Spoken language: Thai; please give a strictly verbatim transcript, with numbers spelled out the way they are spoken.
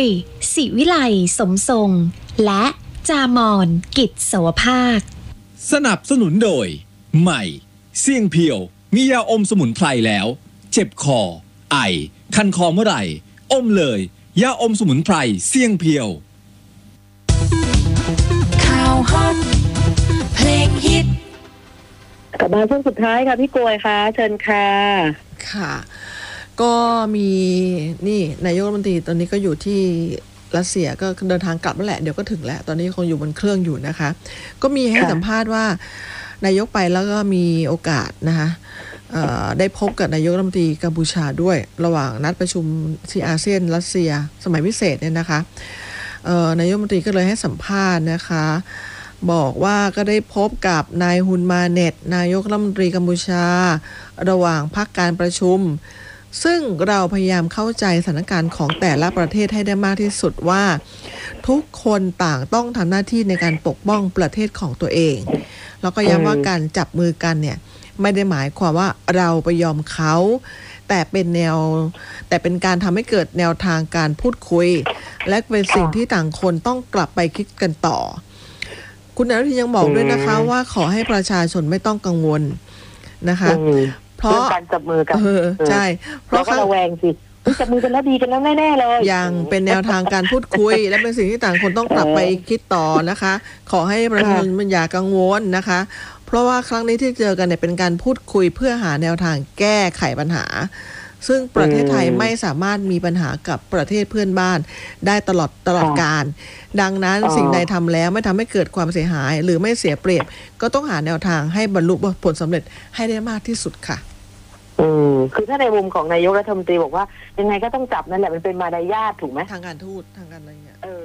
ยศิวิไลสมทรงและจามอนกิจโสภาคสนับสนุนโดยใหม่เสี่ยงเพียวมียาอมสมุนไพรแล้วเจ็บคอไอคันคอเมื่อไหร่อมเลยยาอมสมุนไพรเสี่ยงเพียวข่าวฮอตเพลงฮิตกลับมาช่วงสุดท้ายค่ะพี่กวยค่ะเชิญค่ะค่ะก็มีนี่นายกรัฐมนตรีตอนนี้ก็อยู่ที่รัสเซียก็เดินทางกลับแล้วแหละเดี๋ยวก็ถึงแล้วตอนนี้คงอยู่บนเครื่องอยู่นะคะก็มีให้สัมภาษณ์ว่านายกไปแล้วก็มีโอกาสนะคะได้พบกับนายกรัฐมนตรีกัมพูชาด้วยระหว่างนัดประชุมที่อาเซียนรัสเซียสมัยพิเศษเนี่ยนะคะนายกรัฐมนตรีก็เลยให้สัมภาษณ์นะคะบอกว่าก็ได้พบกับนายฮุนมาเน็ตนายกรัฐมนตรีกัมพูชาระหว่างพักการประชุมซึ่งเราพยายามเข้าใจสถานการณ์ของแต่ละประเทศให้ได้มากที่สุดว่าทุกคนต่างต้องทำหน้าที่ในการปกป้องประเทศของตัวเองแล้วก็ย้ำว่าการจับมือกันเนี่ยไม่ได้หมายความว่าเราไปยอมเขาแต่เป็นแนวแต่เป็นการทำให้เกิดแนวทางการพูดคุยและเป็นสิ่งที่ต่างคนต้องกลับไปคิดกันต่อคุณอนุทินยังบอกด้วยนะคะว่าขอให้ประชาชนไม่ต้องกังวลนะคะเพราะการจับมือกันใช่เพราะเขาระแวงสิจับมือกันแล้วดีกันแล้วแน่ๆเลยยังเป็นแนวทางการพูดคุยและเป็นสิ่งที่ต่างคนต้องกลับไปคิดต่อนะคะขอให้ประชาชนมันอย่ากังวลนะคะเพราะว่าครั้งนี้ที่เจอกันเนี่ยเป็นการพูดคุยเพื่อหาแนวทางแก้ไขปัญหาซึ่งประเทศไทยไม่สามารถมีปัญหากับประเทศเพื่อนบ้านได้ตลอดตลอดกาลดังนั้นสิ่งใดทำแล้วไม่ทำให้เกิดความเสียหายหรือไม่เสียเปรียบก็ต้องหาแนวทางให้บรรลุผลสำเร็จให้ได้มากที่สุดค่ะอืมคือถ้าในมุมของนายกรัฐมนตรีบอกว่ายังไงก็ต้องจับนั่นแหละมันเป็นมารยาทถูกไหมทางการทูตทางการอะไรเงี้ยเออ